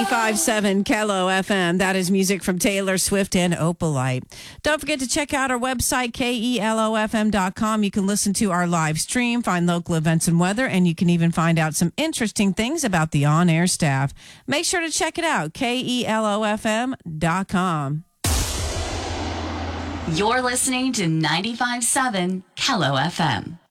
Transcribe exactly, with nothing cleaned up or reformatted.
ninety-five point seven Kello F M. That is music from Taylor Swift and Opalite. Don't forget to check out our website, K E L O F M dot com. You can listen to our live stream, find local events and weather, and you can even find out some interesting things about the on-air staff. Make sure to check it out, K E L O F M dot com. You're listening to ninety-five point seven Kello F M.